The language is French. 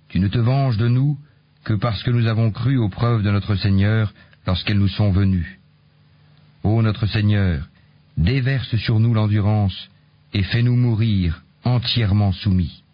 Tu ne te venges de nous que parce que nous avons cru aux preuves de notre Seigneur lorsqu'elles nous sont venues. Ô notre Seigneur, déverse sur nous l'endurance et fais-nous mourir entièrement soumis.